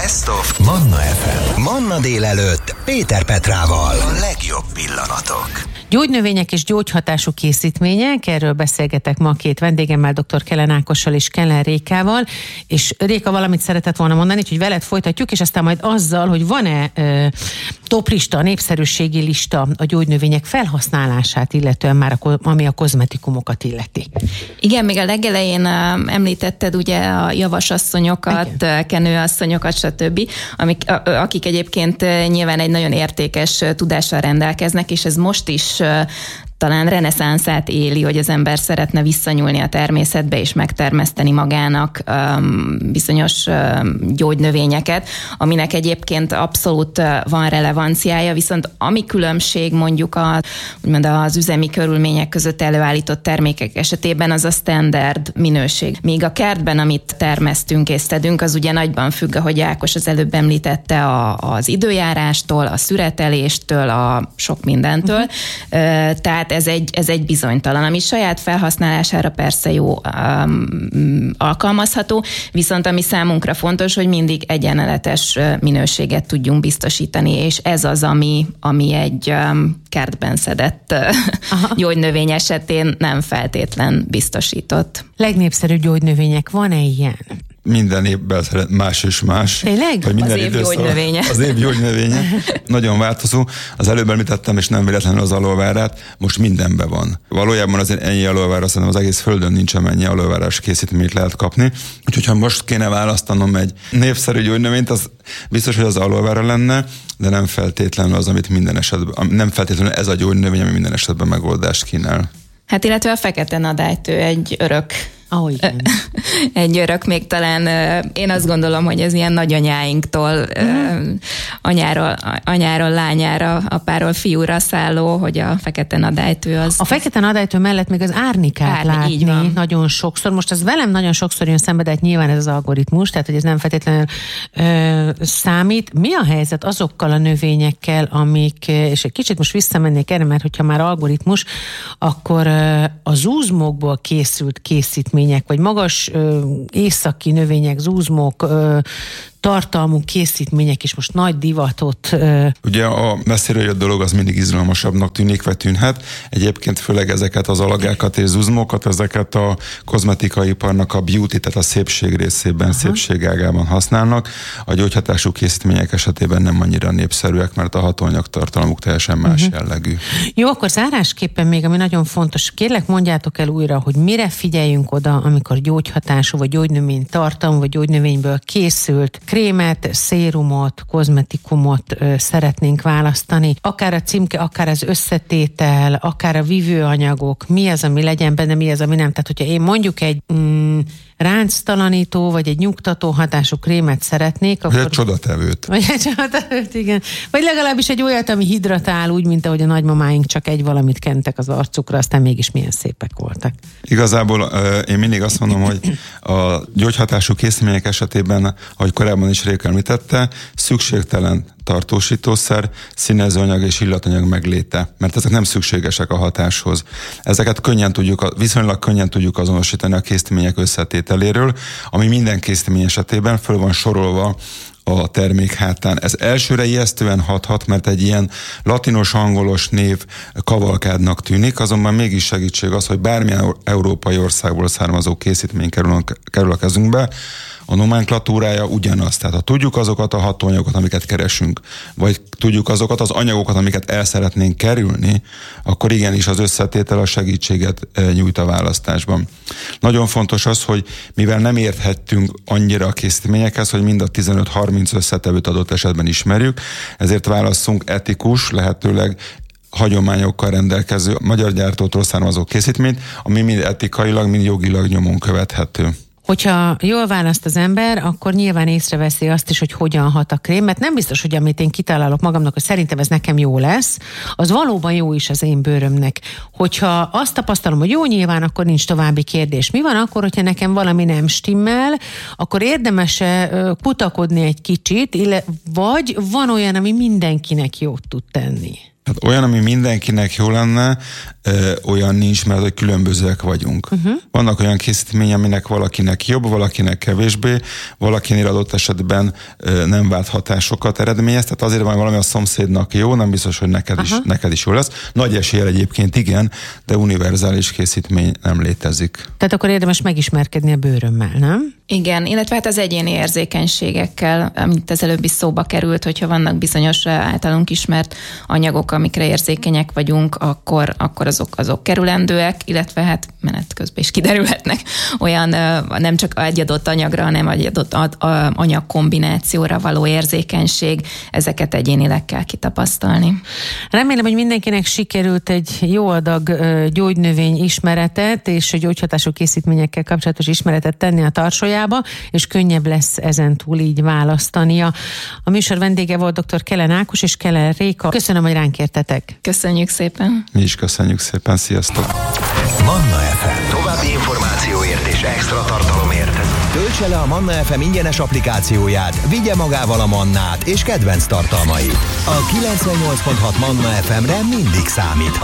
Best of Manna FM. Manna délelőtt Péter Petrával. A legjobb pillanatok. Gyógynövények és gyógyhatású készítmények, erről beszélgetek ma két vendégemmel, dr. Kellen Ákossal és Keller Rékával, és Réka valamit szeretett volna mondani, hogy veled folytatjuk, és aztán majd azzal, hogy van-e toplista, népszerűségi lista a gyógynövények felhasználását illetően már, ami a kozmetikumokat illeti. Igen, még a legelején említetted ugye a javasasszonyokat, kenőasszonyokat, stb., akik egyébként nyilván egy nagyon értékes tudással rendelkeznek, és ez most is talán reneszánszát éli, hogy az ember szeretne visszanyúlni a természetbe és megtermeszteni magának bizonyos gyógynövényeket, aminek egyébként abszolút van relevanciája, viszont ami különbség mondjuk úgymond az üzemi körülmények között előállított termékek esetében, az a standard minőség. Míg a kertben, amit termesztünk és szedünk, az ugye nagyban függ, ahogy Ákos az előbb említette, az időjárástól, a szüreteléstől, a sok mindentől. Tehát ez egy bizonytalan, ami saját felhasználására persze jó alkalmazható, viszont ami számunkra fontos, hogy mindig egyenletes minőséget tudjunk biztosítani, és ez az, ami egy kertben szedett gyógynövény esetén nem feltétlen biztosított. Legnépszerűbb gyógynövények, van-e ilyen? Minden évben más és más. Tényleg? Az év gyógynövénye. Az év gyógynövénye. Nagyon változó. Az előbb említettem, és nem véletlenül az aloevárát, most mindenben van. Valójában azért ennyi aloevára, szerintem az egész földön nincs, amennyi aloevárás készítményt lehet kapni. Úgyhogy ha most kéne választanom egy népszerű gyógynövényt, az biztos, hogy az aloevára lenne, de nem feltétlenül az, amit minden esetben, nem feltétlenül ez a gyógynövény, ami minden esetben megoldást kínál. Hát illetve a fekete nadálytő egy örök. Egy örök, még talán én azt gondolom, hogy ez ilyen nagyanyáinktól anyáról lányára, apáról fiúra szálló, hogy a fekete nadálytő az... A fekete nadálytő mellett még az árnikát látni így van. Nagyon sokszor. Most ez velem nagyon sokszor jön szembe, de hát nyilván ez az algoritmus, tehát hogy ez nem feltétlenül számít. Mi a helyzet azokkal a növényekkel, amik, és egy kicsit most visszamennék erre, mert hogyha már algoritmus, akkor a zúzmókból készült készítmények, vagy magas északi növények, zúzmók, tartalmú készítmények is most nagy divatot. Ugye a messziről jött dolog az mindig izgalmasabbnak tűnik, vagy tűnhet. Egyébként főleg ezeket az alagákat és zuzmókat, ezeket a kozmetikai iparnak a beauty, tehát a szépség részében, szépségágában használnak. A gyógyhatású készítmények esetében nem annyira népszerűek, mert a hatóanyag tartalmuk teljesen más jellegű. Jó, akkor zárásképpen még, ami nagyon fontos, kérlek mondjátok el újra, hogy mire figyeljünk oda, amikor gyógyhatású, vagy gyógynövény tartalmú, vagy gyógynövényből készült krémet, szérumot, kozmetikumot szeretnénk választani. Akár a címke, akár az összetétel, akár a vívőanyagok, mi az, ami legyen benne, mi az, ami nem. Tehát, hogyha én mondjuk egy ránctalanító, vagy egy nyugtató hatású krémet szeretnék, akkor... Vagy egy csodatevőt. Vagy egy csodatevőt, igen. Vagy legalábbis egy olyat, ami hidratál, úgy, mint ahogy a nagymamáink csak egy valamit kentek az arcukra, aztán mégis milyen szépek voltak. Igazából én mindig azt mondom, hogy a gyógyhatású készítmények esetében, ahogy korábban is Réka említette, szükségtelen tartósítószer, színezőanyag és illatanyag megléte, mert ezek nem szükségesek a hatáshoz. Ezeket viszonylag könnyen tudjuk azonosítani a készítmények összetételéről, ami minden készítmény esetében föl van sorolva a termék hátán. Ez elsőre ijesztően hathat, mert egy ilyen latinos, angolos név kavalkádnak tűnik, azonban mégis segítség az, hogy bármilyen európai országból származó készítmény kerül a kezünkbe, a nomenklatúrája ugyanaz. Tehát ha tudjuk azokat a hatóanyagokat, amiket keresünk, vagy tudjuk azokat az anyagokat, amiket el szeretnénk kerülni, akkor igenis az összetétel a segítséget nyújt a választásban. Nagyon fontos az, hogy mivel nem érthettünk annyira a készítményekhez, hogy mind a 15-30 összetevőt adott esetben ismerjük, ezért válasszunk etikus, lehetőleg hagyományokkal rendelkező magyar gyártótól származó készítményt, ami mind etikailag, mind jogilag nyomon követhető. Hogyha jól választ az ember, akkor nyilván észreveszi azt is, hogy hogyan hat a krém, mert nem biztos, hogy amit én kitalálok magamnak, hogy szerintem ez nekem jó lesz, az valóban jó is az én bőrömnek. Hogyha azt tapasztalom, hogy jó, nyilván akkor nincs további kérdés. Mi van akkor, hogyha nekem valami nem stimmel, akkor érdemes-e kutakodni egy kicsit, vagy van olyan, ami mindenkinek jót tud tenni? Tehát olyan, ami mindenkinek jó lenne, olyan nincs, mert hogy különbözőek vagyunk. Vannak olyan készítmény, aminek valakinek jobb, valakinek kevésbé, valakinél adott esetben nem vált hatásokat eredményez, tehát azért van valami a szomszédnak jó, nem biztos, hogy neked is jó lesz. Nagy eséllyel egyébként igen, de univerzális készítmény nem létezik. Tehát akkor érdemes megismerkedni a bőrömmel, nem? Igen, illetve hát az egyéni érzékenységekkel, amit az előbb is szóba került, hogyha vannak bizonyos általunk ismert anyagok, amikre érzékenyek vagyunk, akkor azok kerülendőek, illetve hát menet közben is kiderülhetnek olyan nem csak egy adott anyagra, hanem egy adott anyag kombinációra való érzékenység, ezeket egyénileg kell kitapasztalni. Remélem, hogy mindenkinek sikerült egy jó adag gyógynövény ismeretet és a gyógyhatású készítményekkel kapcsolatos ismeretet tenni a tarsolyába, és könnyebb lesz ezentúl így választania. A műsor vendége volt dr. Keller Ákos és Keller Réka. Köszönöm, hogy ránk értetek. Köszönjük szépen. Mi is köszönjük szépen, sziasztok! Manna FM. További információért és extra tartalomért töltse le a Manna FM ingyenes applikációját, vigye magával a Mannát és kedvenc tartalmait. A 98.6 Manna FM-re mindig számíthat.